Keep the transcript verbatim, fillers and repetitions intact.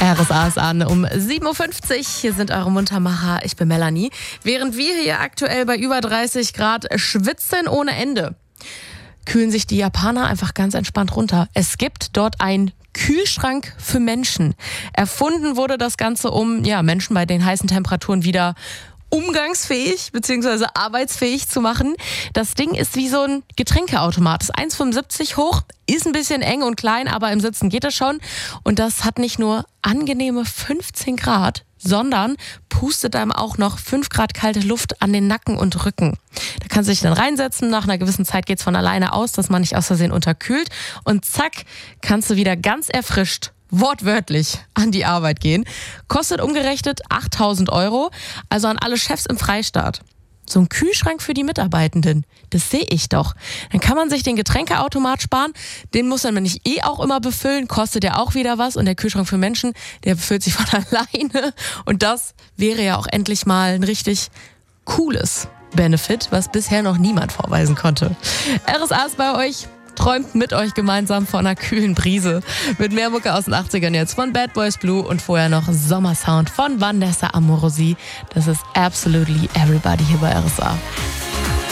R S A ist an um sieben Uhr fünfzig. Hier sind eure Muntermacher. Ich bin Melanie. Während wir hier aktuell bei über dreißig Grad schwitzen ohne Ende, kühlen sich die Japaner einfach ganz entspannt runter. Es gibt dort einen Kühlschrank für Menschen. Erfunden wurde das Ganze, um ja, Menschen bei den heißen Temperaturen wieder umgangsfähig bzw. arbeitsfähig zu machen. Das Ding ist wie so ein Getränkeautomat. Ist eins Komma fünfundsiebzig hoch, ist ein bisschen eng und klein, aber im Sitzen geht das schon. Und das hat nicht nur angenehme fünfzehn Grad, sondern pustet einem auch noch fünf Grad kalte Luft an den Nacken und Rücken. Da kannst du dich dann reinsetzen. Nach einer gewissen Zeit geht's von alleine aus, dass man nicht aus Versehen unterkühlt. Und zack, kannst du wieder ganz erfrischt wortwörtlich an die Arbeit gehen. Kostet umgerechnet achttausend Euro, also an alle Chefs im Freistaat. So ein Kühlschrank für die Mitarbeitenden, das sehe ich doch. Dann kann man sich den Getränkeautomat sparen, den muss man nicht eh auch immer befüllen, kostet ja auch wieder was. Und der Kühlschrank für Menschen, der befüllt sich von alleine. Und das wäre ja auch endlich mal ein richtig cooles Benefit, was bisher noch niemand vorweisen konnte. R S A ist bei euch. Träumt mit euch gemeinsam von einer kühlen Brise. Mit mehr Mucke aus den achtzigern jetzt von Bad Boys Blue und vorher noch Sommersound von Vanessa Amorosi. Das ist Absolutely Everybody hier bei R S A.